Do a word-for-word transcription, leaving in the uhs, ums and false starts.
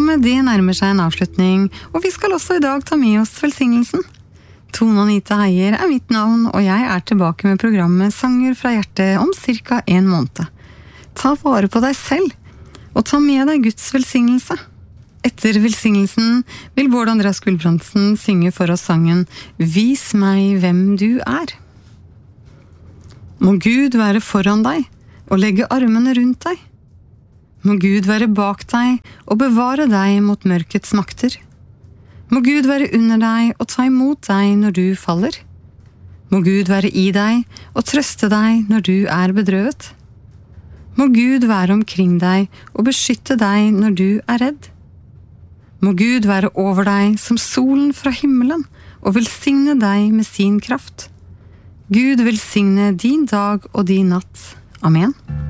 Programmet det nærmer seg en avslutning, og vi skal også i dag ta med oss velsignelsen. Tone Anita Heier er mitt navn, og jeg er tilbake med programmet Sanger fra hjertet om cirka en måned. Ta vare på deg selv, og ta med deg Guds velsignelse. Etter velsignelsen vil Bård Andreas Gulbrandsen synge for oss sangen «Vis meg hvem du er». Må Gud være foran deg og legge armene rundt deg. Må Gud være bak deg og bevare deg mot mørkets makter. Må Gud være under deg og ta imot deg når du faller. Må Gud være i deg og trøste deg når du er bedrøvet. Må Gud være omkring deg og beskytte deg når du er redd. Må Gud være over deg som solen fra himmelen og velsigne deg med sin kraft. Gud velsigne din dag og din natt. Amen.